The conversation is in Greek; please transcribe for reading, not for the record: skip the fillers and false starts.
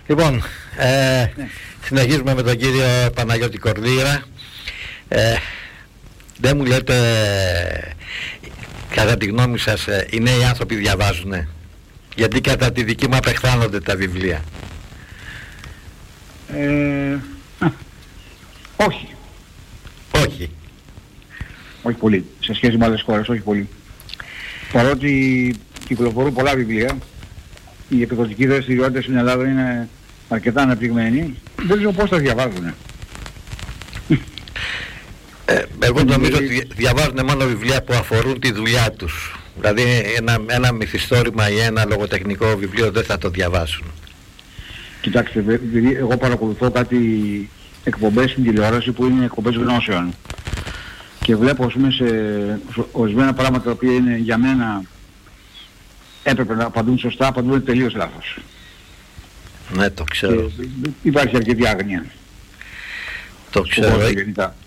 Λοιπόν, συνεχίζουμε με τον κύριο Παναγιώτη Κορδίρα. Δεν μου λέτε, κατά τη γνώμη σας, οι νέοι άνθρωποι διαβάζουνε? Γιατί κατά τη δική μου απεχθάνονται τα βιβλία. Όχι. Όχι. Όχι πολύ. Σε σχέση με άλλες χώρες, όχι πολύ. Παρότι κυκλοφορούν πολλά βιβλία, η εκδοτική δραστηριότητα στην Ελλάδα είναι αρκετά αναπτυγμένη, δεν ξέρω πώς τα διαβάζουν. Εγώ νομίζω ότι διαβάζουν μόνο βιβλία που αφορούν τη δουλειά τους. Δηλαδή ένα μυθιστόρημα ή ένα λογοτεχνικό βιβλίο δεν θα το διαβάσουν. Κοιτάξτε, εγώ παρακολουθώ κάτι εκπομπές στην τηλεόραση που είναι εκπομπές γνώσεων. Και βλέπω, ας πούμε, σε ορισμένα πράγματα τα οποία είναι για μένα έπρεπε να απαντούν σωστά, απαντούν τελείως λάθος. Ναι, το ξέρω. Και υπάρχει αρκετή άγνοια. Το ξέρω.